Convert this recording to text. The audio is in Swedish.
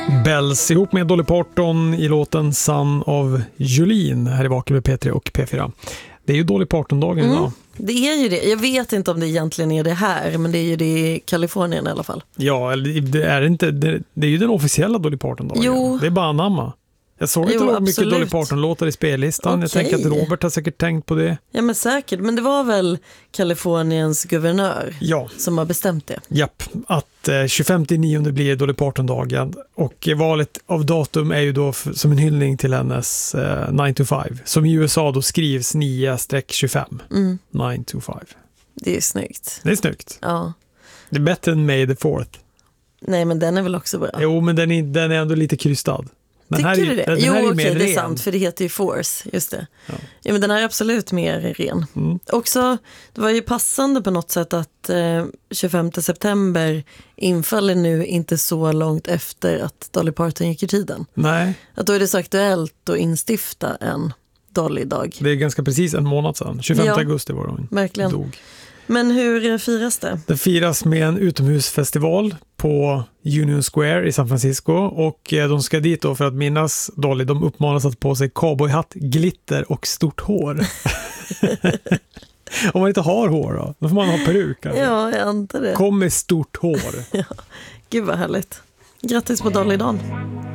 Bells ihop med Dolly Parton i låten Son of Jolene här i Vaken med P3 och P4. Det är ju Dolly Parton-dagen idag. Det är ju det. Jag vet inte om det egentligen är det här, men det är ju det i Kalifornien i alla fall. Ja, det är inte. Det är ju den officiella Dolly Parton-dagen. Jo. Det är bara anamma. Jag såg inte mycket absolut. Dolly Parton-låtar i spellistan. Okej. Jag tänker att Robert har säkert tänkt på det. Ja, men säkert. Men det var väl Kaliforniens guvernör som har bestämt det. Japp, att 25/9 blir Dolly Parton-dagen. Och valet av datum är ju då som en hyllning till hennes 9 to 5. Som i USA då skrivs 9-25. 9 to 5. Det är snyggt. Det är snyggt. Ja. Det är bättre än May the 4th. Nej, men den är väl också bra. Jo, men den är ändå lite krystad. Tycker du det? Jo, okej, det är ren. sant, för det heter ju Force, just det. Ja, men den är absolut mer ren. Också, det var ju passande på något sätt att 25 september infaller nu inte så långt efter att Dolly Parton gick i tiden. Nej. Att då är det så aktuellt att instifta en Dolly-dag. Det är ganska precis en månad sedan. 25 augusti var hon verkligen. Dog. Men hur firas det? Det firas med en utomhusfestival på Union Square i San Francisco och de ska dit då för att minnas Dolly. De uppmanas att på sig cowboyhatt, glitter och stort hår. Om man inte har hår då får man ha peruk. Alltså. Ja, jag antar det. Kom med stort hår. Ja. Gud vad härligt. Grattis på Dolly-dagen.